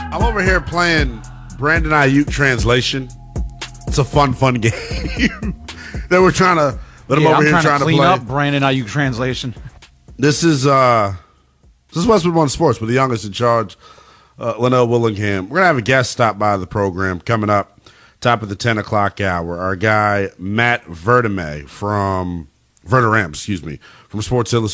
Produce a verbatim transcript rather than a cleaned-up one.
I'm over here playing Brandon Ayuk translation. It's a fun, fun game that we're trying to that I'm yeah, over I'm here trying, trying to to clean play. up Brandon Ayuk translation. This is uh, this is Westwood One Sports with the youngest in charge, uh, Linnell Willingham. We're gonna have a guest stop by the program coming up, top of the ten o'clock hour. Our guy Matt Verderame from Verderame, excuse me, from Sports Illustrated.